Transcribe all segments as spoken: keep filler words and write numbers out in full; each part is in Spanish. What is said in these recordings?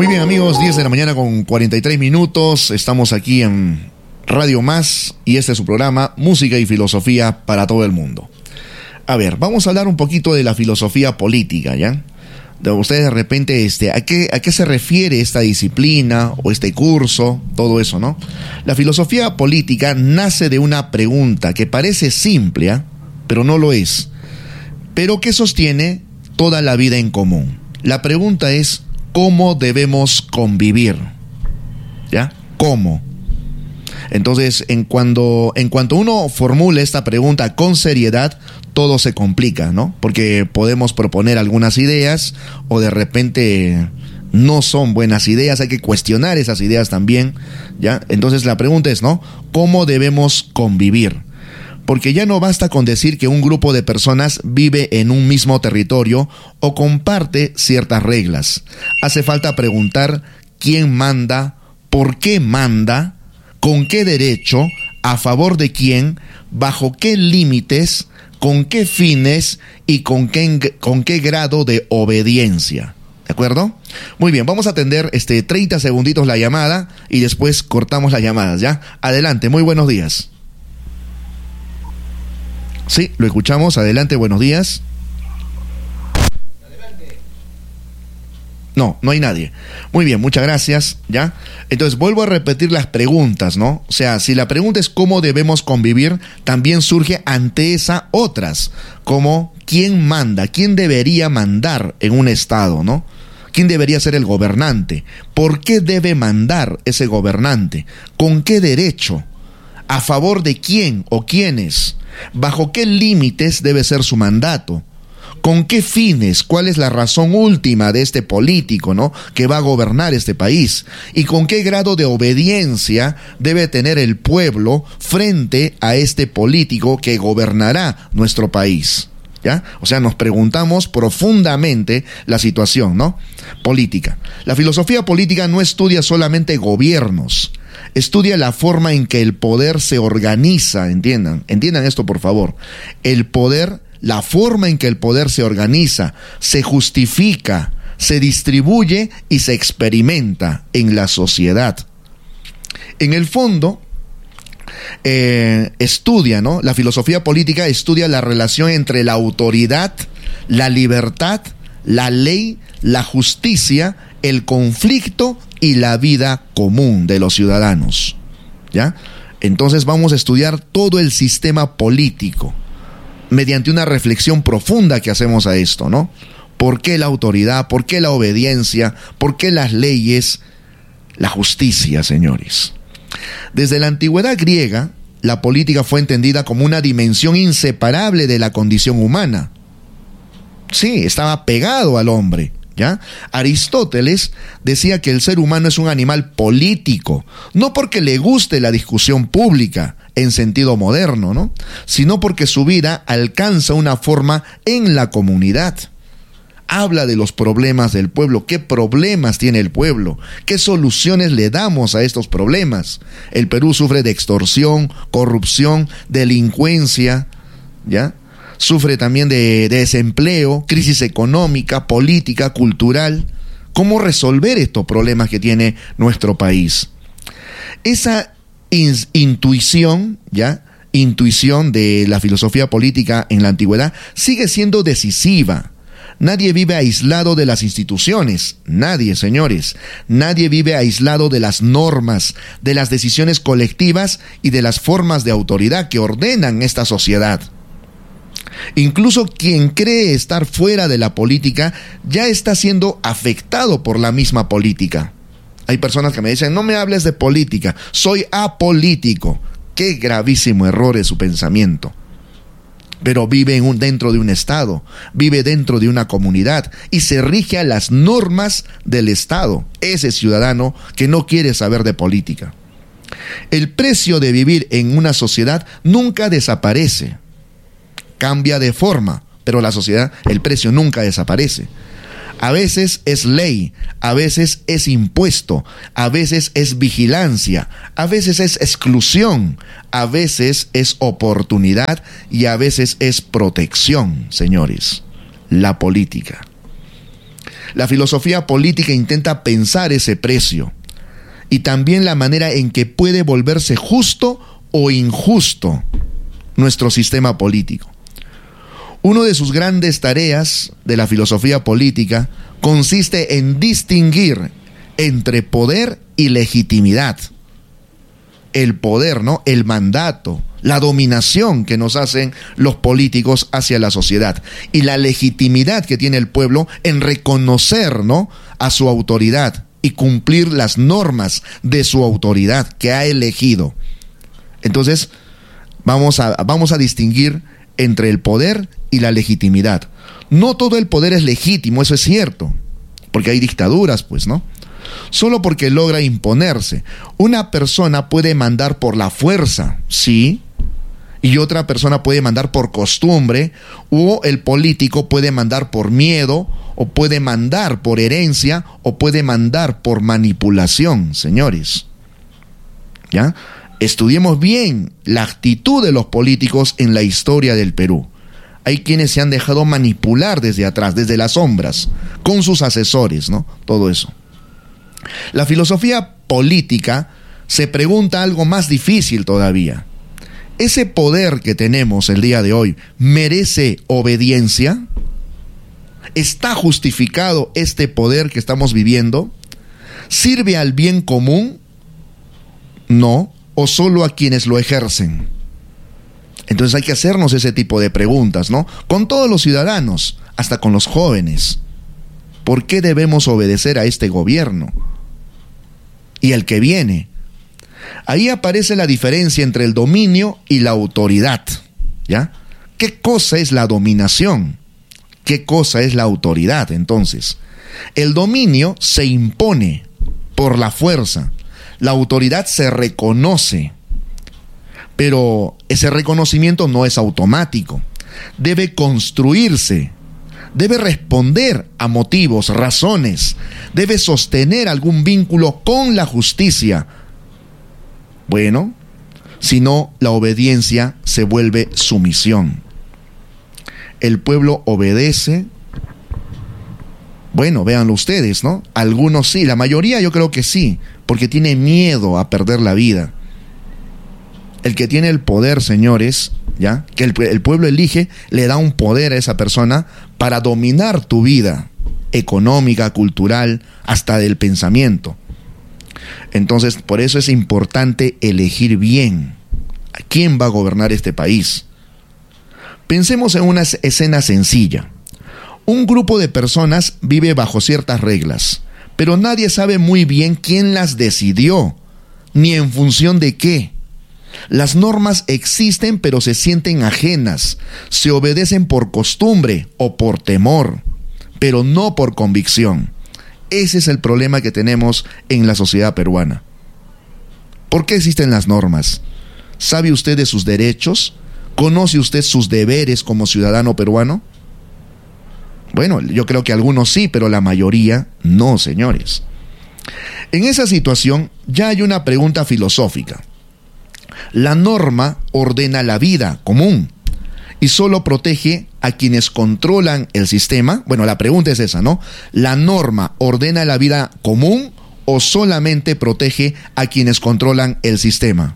Muy bien, amigos, diez de la mañana con cuarenta y tres minutos. Estamos aquí en Radio Más y este es su programa Música y Filosofía para todo el mundo. A ver, vamos a hablar un poquito de la filosofía política, ¿ya? De ustedes de repente, este, ¿a qué, a qué se refiere esta disciplina o este curso? Todo eso, ¿no? La filosofía política nace de una pregunta que parece simple, ¿eh? Pero no lo es, pero que sostiene toda la vida en común. La pregunta es, ¿cómo debemos convivir? ¿Ya? ¿Cómo? Entonces, en, cuando, en cuanto uno formule esta pregunta con seriedad, todo se complica, ¿no? Porque podemos proponer algunas ideas o de repente no son buenas ideas, hay que cuestionar esas ideas también, ¿ya? Entonces la pregunta es, ¿no? ¿Cómo debemos convivir? Porque ya no basta con decir que un grupo de personas vive en un mismo territorio o comparte ciertas reglas. Hace falta preguntar quién manda, por qué manda, con qué derecho, a favor de quién, bajo qué límites, con qué fines y con qué, con qué grado de obediencia. ¿De acuerdo? Muy bien, vamos a atender este treinta segunditos la llamada y después cortamos las llamadas, ¿ya? Adelante, muy buenos días. Sí, lo escuchamos. Adelante, buenos días. Adelante. No, no hay nadie. Muy bien, muchas gracias, ¿ya? Entonces, vuelvo a repetir las preguntas, ¿no? O sea, si la pregunta es cómo debemos convivir, también surge ante esa otras, como quién manda, quién debería mandar en un estado, ¿no? ¿Quién debería ser el gobernante? ¿Por qué debe mandar ese gobernante? ¿Con qué derecho? ¿A favor de quién o quiénes? ¿Bajo qué límites debe ser su mandato? ¿Con qué fines? ¿Cuál es la razón última de este político, ¿no?, que va a gobernar este país? ¿Y con qué grado de obediencia debe tener el pueblo frente a este político que gobernará nuestro país? ¿Ya? O sea, nos preguntamos profundamente la situación, ¿no?, política. La filosofía política no estudia solamente gobiernos, estudia la forma en que el poder se organiza, entiendan, entiendan esto por favor. El poder, la forma en que el poder se organiza, se justifica, se distribuye y se experimenta en la sociedad. En el fondo, Eh, estudia, ¿no? La filosofía política estudia la relación entre la autoridad, la libertad, la ley, la justicia, el conflicto y la vida común de los ciudadanos, ¿ya? Entonces vamos a estudiar todo el sistema político mediante una reflexión profunda que hacemos a esto, ¿no? ¿Por qué la autoridad? ¿Por qué la obediencia? ¿Por qué las leyes? La justicia, señores. Desde la antigüedad griega, la política fue entendida como una dimensión inseparable de la condición humana. Sí, estaba pegado al hombre, ¿ya? Aristóteles decía que el ser humano es un animal político, no porque le guste la discusión pública en sentido moderno, ¿no?, sino porque su vida alcanza una forma en la comunidad. Habla de los problemas del pueblo, qué problemas tiene el pueblo, qué soluciones le damos a estos problemas. El Perú sufre de extorsión, corrupción, delincuencia, ¿ya? Sufre también de, de desempleo, crisis económica, política, cultural. ¿Cómo resolver estos problemas que tiene nuestro país? Esa in, intuición, ¿ya? Intuición de la filosofía política en la antigüedad sigue siendo decisiva. Nadie vive aislado de las instituciones, nadie, señores, nadie vive aislado de las normas, de las decisiones colectivas y de las formas de autoridad que ordenan esta sociedad. Incluso quien cree estar fuera de la política ya está siendo afectado por la misma política. Hay personas que me dicen, no me hables de política, soy apolítico. Qué gravísimo error es su pensamiento. Pero vive en un, dentro de un Estado, vive dentro de una comunidad y se rige a las normas del Estado, ese ciudadano que no quiere saber de política. El precio de vivir en una sociedad nunca desaparece, cambia de forma, pero la sociedad, el precio nunca desaparece. A veces es ley, a veces es impuesto, a veces es vigilancia, a veces es exclusión, a veces es oportunidad y a veces es protección, señores. La política. La filosofía política intenta pensar ese precio y también la manera en que puede volverse justo o injusto nuestro sistema político. Una de sus grandes tareas de la filosofía política consiste en distinguir entre poder y legitimidad. El poder, ¿no? El mandato, la dominación que nos hacen los políticos hacia la sociedad y la legitimidad que tiene el pueblo en reconocer, ¿no?, a su autoridad y cumplir las normas de su autoridad que ha elegido. Entonces, vamos a, vamos a distinguir entre el poder y la legitimidad. No todo el poder es legítimo, eso es cierto, porque hay dictaduras, pues, ¿no? Solo porque logra imponerse. Una persona puede mandar por la fuerza, sí, y otra persona puede mandar por costumbre, o el político puede mandar por miedo, o puede mandar por herencia, o puede mandar por manipulación, señores. ¿Ya? Estudiemos bien la actitud de los políticos en la historia del Perú. Hay quienes se han dejado manipular desde atrás, desde las sombras, con sus asesores, ¿no? Todo eso. La filosofía política se pregunta algo más difícil todavía. ¿Ese poder que tenemos el día de hoy merece obediencia? ¿Está justificado este poder que estamos viviendo? ¿Sirve al bien común? No, o solo a quienes lo ejercen. Entonces hay que hacernos ese tipo de preguntas, ¿no? Con todos los ciudadanos, hasta con los jóvenes. ¿Por qué debemos obedecer a este gobierno? Y el que viene. Ahí aparece la diferencia entre el dominio y la autoridad, ¿ya? ¿Qué cosa es la dominación? ¿Qué cosa es la autoridad, entonces? El dominio se impone por la fuerza. La autoridad se reconoce. Pero ese reconocimiento no es automático. Debe construirse. Debe responder a motivos, razones. Debe sostener algún vínculo con la justicia. Bueno, si no, la obediencia se vuelve sumisión. El pueblo obedece. Bueno, véanlo ustedes, ¿no? Algunos sí, la mayoría yo creo que sí, porque tiene miedo a perder la vida. El que tiene el poder, señores, ¿ya? Que el, el pueblo elige, le da un poder a esa persona para dominar tu vida económica, cultural, hasta del pensamiento. Entonces, por eso es importante elegir bien a quién va a gobernar este país. Pensemos en una escena sencilla. Un grupo de personas vive bajo ciertas reglas, pero nadie sabe muy bien quién las decidió, ni en función de qué. Las normas existen, pero se sienten ajenas, se obedecen por costumbre o por temor, pero no por convicción. Ese es el problema que tenemos en la sociedad peruana. ¿Por qué existen las normas? ¿Sabe usted de sus derechos? ¿Conoce usted sus deberes como ciudadano peruano? Bueno, yo creo que algunos sí, pero la mayoría no, señores. En esa situación ya hay una pregunta filosófica. La norma ordena la vida común y solo protege a quienes controlan el sistema. Bueno, la pregunta es esa, ¿no? ¿La norma ordena la vida común o solamente protege a quienes controlan el sistema?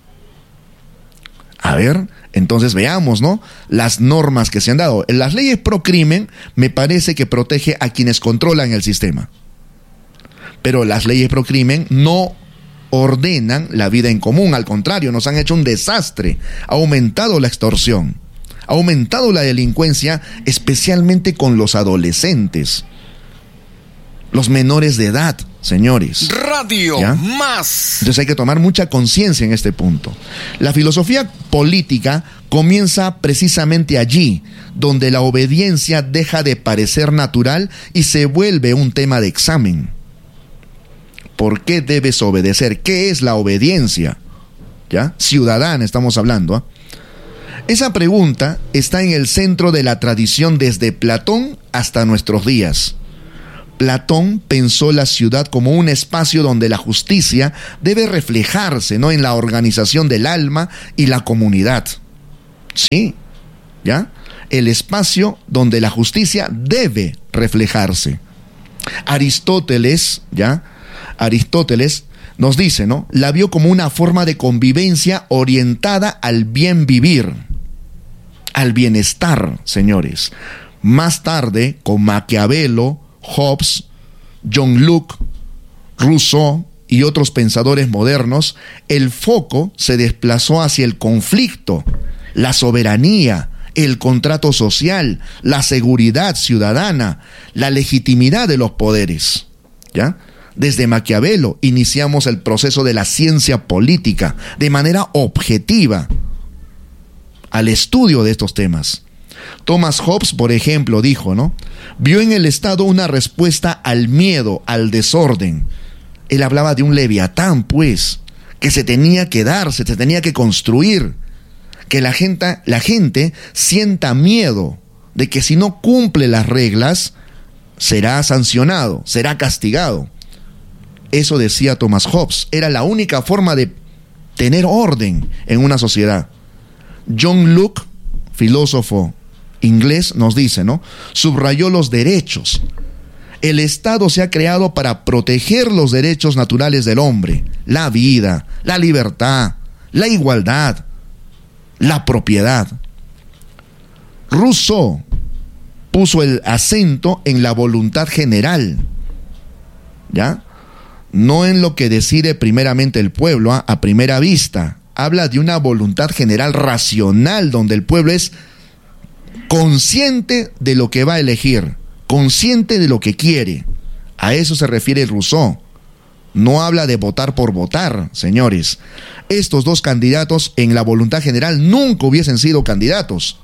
A ver, entonces veamos, ¿no? Las normas que se han dado. En las leyes pro crimen me parece que protege a quienes controlan el sistema. Pero las leyes pro crimen no ordenan la vida en común, al contrario, nos han hecho un desastre, ha aumentado la extorsión, ha aumentado la delincuencia, especialmente con los adolescentes, los menores de edad, señores. Radio ¿Ya? Más. Entonces hay que tomar mucha conciencia en este punto. La filosofía política comienza precisamente allí, donde la obediencia deja de parecer natural y se vuelve un tema de examen. ¿Por qué debes obedecer? ¿Qué es la obediencia? ¿Ya? Ciudadana estamos hablando, ¿eh? Esa pregunta está en el centro de la tradición desde Platón hasta nuestros días. Platón pensó la ciudad como un espacio donde la justicia debe reflejarse, ¿no?, en la organización del alma y la comunidad. Sí, ¿ya? El espacio donde la justicia debe reflejarse. Aristóteles, ¿ya? Aristóteles nos dice, ¿no? La vio como una forma de convivencia orientada al bien vivir, al bienestar, señores. Más tarde, con Maquiavelo, Hobbes, John Locke, Rousseau y otros pensadores modernos, el foco se desplazó hacia el conflicto, la soberanía, el contrato social, la seguridad ciudadana, la legitimidad de los poderes, ¿ya? Desde Maquiavelo iniciamos el proceso de la ciencia política de manera objetiva al estudio de estos temas. Thomas Hobbes, por ejemplo, dijo, ¿no? Vio en el Estado una respuesta al miedo, al desorden. Él hablaba de un leviatán, pues, que se tenía que dar, se tenía que construir, que la gente, la gente sienta miedo de que si no cumple las reglas, será sancionado, será castigado. Eso decía Thomas Hobbes, era la única forma de tener orden en una sociedad. John Locke, filósofo inglés, nos dice, ¿no? Subrayó los derechos. El Estado se ha creado para proteger los derechos naturales del hombre, la vida, la libertad, la igualdad, la propiedad. Rousseau puso el acento en la voluntad general, ¿ya? No en lo que decide primeramente el pueblo, ¿eh? A primera vista. Habla de una voluntad general racional, donde el pueblo es consciente de lo que va a elegir, consciente de lo que quiere. A eso se refiere Rousseau. No habla de votar por votar, señores. Estos dos candidatos en la voluntad general nunca hubiesen sido candidatos.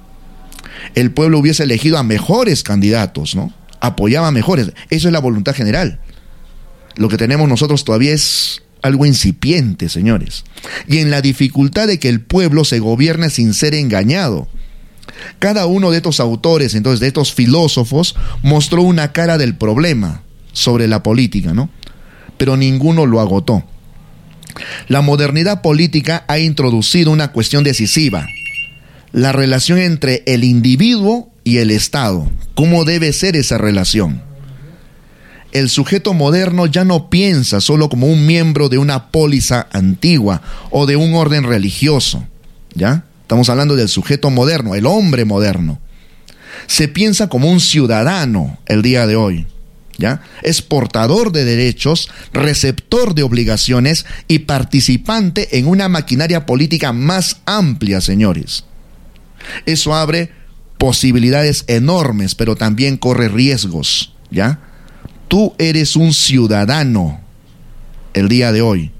El pueblo hubiese elegido a mejores candidatos, ¿no? Apoyaba a mejores. Eso es la voluntad general. Lo que tenemos nosotros todavía es algo incipiente, señores. Y en la dificultad de que el pueblo se gobierne sin ser engañado. Cada uno de estos autores, entonces, de estos filósofos, mostró una cara del problema sobre la política, ¿no? Pero ninguno lo agotó. La modernidad política ha introducido una cuestión decisiva: la relación entre el individuo y el Estado. ¿Cómo debe ser esa relación? El sujeto moderno ya no piensa solo como un miembro de una póliza antigua o de un orden religioso, ¿ya? Estamos hablando del sujeto moderno, el hombre moderno. Se piensa como un ciudadano el día de hoy, ¿ya? Es portador de derechos, receptor de obligaciones y participante en una maquinaria política más amplia, señores. Eso abre posibilidades enormes, pero también corre riesgos, ¿ya? Tú eres un ciudadano el día de hoy.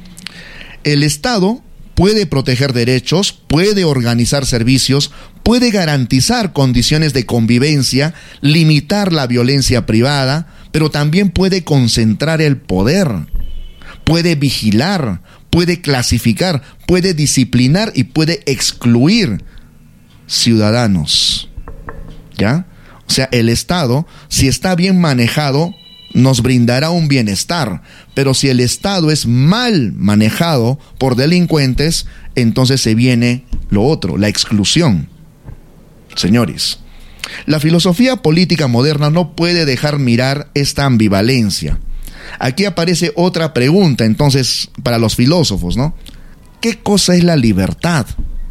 El Estado puede proteger derechos, puede organizar servicios, puede garantizar condiciones de convivencia, limitar la violencia privada, pero también puede concentrar el poder, puede vigilar, puede clasificar, puede disciplinar y puede excluir ciudadanos, ¿ya? O sea, el Estado, si está bien manejado, nos brindará un bienestar, pero si el Estado es mal manejado por delincuentes, entonces se viene lo otro, la exclusión. Señores, la filosofía política moderna no puede dejar mirar esta ambivalencia. Aquí aparece otra pregunta, entonces, para los filósofos, ¿no? ¿Qué cosa es la libertad?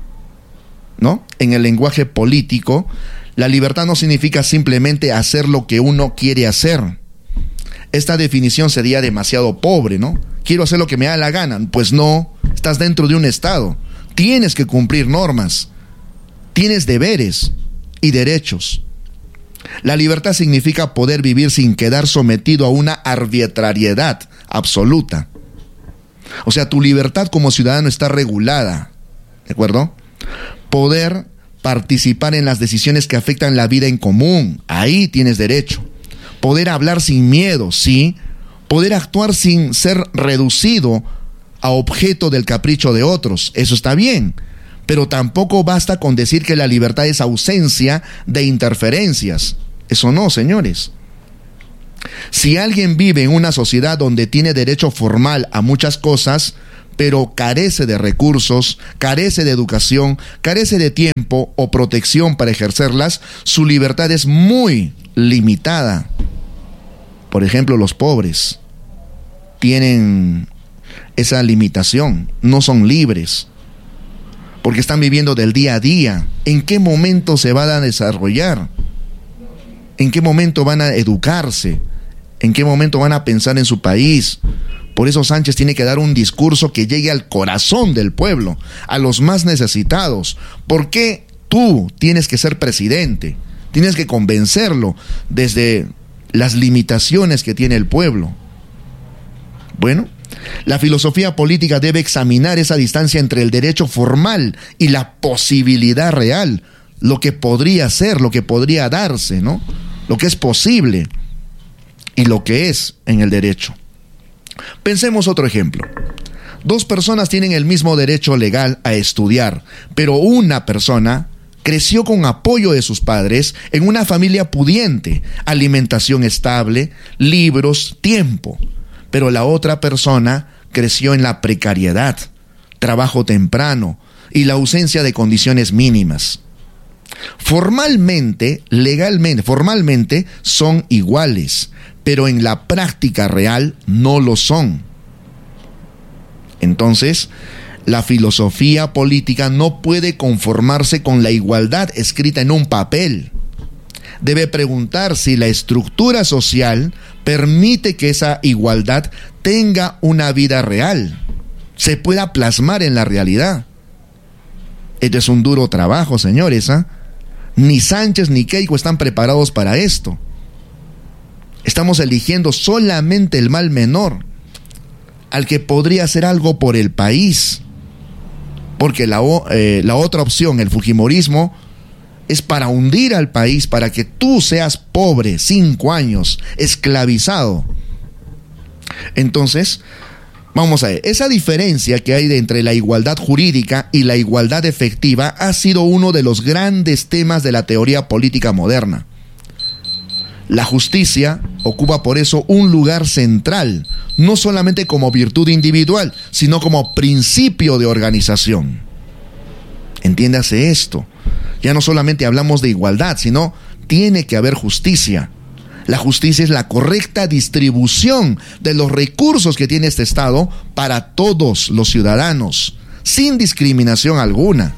¿No? En el lenguaje político, la libertad no significa simplemente hacer lo que uno quiere hacer. Esta definición sería demasiado pobre, ¿no? Quiero hacer lo que me da la gana. Pues no, estás dentro de un Estado. Tienes que cumplir normas. Tienes deberes y derechos. La libertad significa poder vivir sin quedar sometido a una arbitrariedad absoluta. O sea, tu libertad como ciudadano está regulada, ¿de acuerdo? Poder participar en las decisiones que afectan la vida en común, ahí tienes derecho. Poder hablar sin miedo, sí. Poder actuar sin ser reducido a objeto del capricho de otros, eso está bien. Pero tampoco basta con decir que la libertad es ausencia de interferencias. Eso no, señores. Si alguien vive en una sociedad donde tiene derecho formal a muchas cosas, pero carece de recursos, carece de educación, carece de tiempo o protección para ejercerlas, su libertad es muy limitada. Por ejemplo, los pobres tienen esa limitación, no son libres, porque están viviendo del día a día. ¿En qué momento se van a desarrollar? ¿En qué momento van a educarse? ¿En qué momento van a pensar en su país? Por eso Sánchez tiene que dar un discurso que llegue al corazón del pueblo, a los más necesitados. ¿Por qué tú tienes que ser presidente? Tienes que convencerlo desde las limitaciones que tiene el pueblo. Bueno, la filosofía política debe examinar esa distancia entre el derecho formal y la posibilidad real, lo que podría ser, lo que podría darse, ¿no? Lo que es posible y lo que es en el derecho. Pensemos otro ejemplo. Dos personas tienen el mismo derecho legal a estudiar, pero una persona creció con apoyo de sus padres en una familia pudiente, alimentación estable, libros, tiempo. Pero la otra persona creció en la precariedad, trabajo temprano y la ausencia de condiciones mínimas. Formalmente, legalmente, formalmente son iguales, pero en la práctica real no lo son. Entonces, la filosofía política no puede conformarse con la igualdad escrita en un papel. Debe preguntar si la estructura social permite que esa igualdad tenga una vida real, se pueda plasmar en la realidad. Esto es un duro trabajo, señores, ¿eh? Ni Sánchez ni Keiko están preparados para esto. Estamos eligiendo solamente el mal menor, al que podría hacer algo por el país. Porque la, eh, la otra opción, el fujimorismo, es para hundir al país, para que tú seas pobre, cinco años, esclavizado. Entonces, vamos a ver, esa diferencia que hay de entre la igualdad jurídica y la igualdad efectiva ha sido uno de los grandes temas de la teoría política moderna. La justicia ocupa por eso un lugar central, no solamente como virtud individual, sino como principio de organización. Entiéndase esto. Ya no solamente hablamos de igualdad, sino tiene que haber justicia. La justicia es la correcta distribución de los recursos que tiene este Estado para todos los ciudadanos, sin discriminación alguna.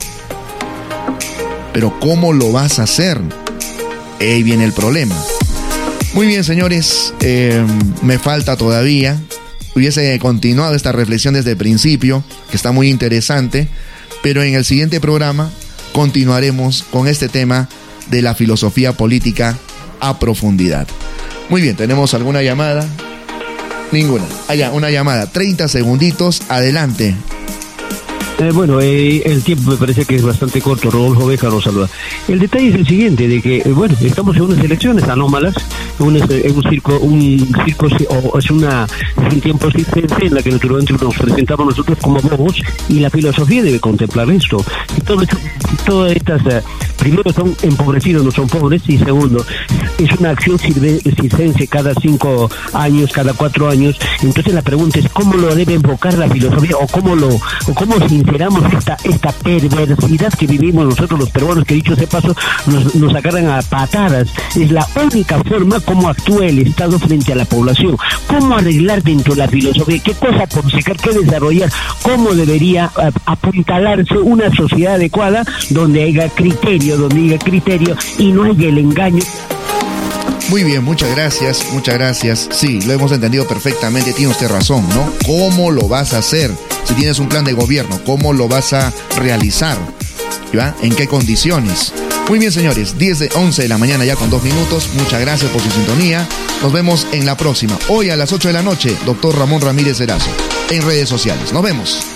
Pero ¿cómo lo vas a hacer? Ahí viene el problema. Muy bien, señores, eh, me falta todavía. Hubiese continuado esta reflexión desde el principio, que está muy interesante, pero en el siguiente programa continuaremos con este tema de la filosofía política a profundidad. Muy bien, ¿tenemos alguna llamada? Ninguna. Allá, una llamada, treinta segunditos, adelante. Eh, bueno, eh, el tiempo me parece que es bastante corto. Rodolfo Beja nos saluda. El detalle es el siguiente, de que, eh, bueno, estamos en unas elecciones anómalas, un, en un circo, un circo, o es una, es un tiempo circense en la que naturalmente nos presentamos nosotros como bobos, y la filosofía debe contemplar esto. Y todo esto, todas estas, uh, primero son empobrecidos, no son pobres, y segundo, es una acción circense cada cinco años, cada cuatro años. Entonces la pregunta es, ¿cómo lo debe enfocar la filosofía, o cómo lo, o cómo sinceramos esta, esta perversidad que vivimos nosotros los peruanos, que dicho sea paso, nos, nos agarran a patadas? Es la única forma como actúa el Estado frente a la población. ¿Cómo arreglar dentro de la filosofía? ¿Qué cosa aconsejar? ¿Qué desarrollar? ¿Cómo debería uh, apuntalarse una sociedad adecuada donde haya criterio, donde haya criterio y no haya el engaño? Muy bien, muchas gracias, muchas gracias. Sí, lo hemos entendido perfectamente, tiene usted razón, ¿no? ¿Cómo lo vas a hacer? Si tienes un plan de gobierno, ¿cómo lo vas a realizar? ¿Ya? ¿En qué condiciones? Muy bien, señores, diez de once de la mañana ya con dos minutos. Muchas gracias por su sintonía. Nos vemos en la próxima. Hoy a las ocho de la noche, doctor Ramón Ramírez Erazo, en redes sociales. Nos vemos.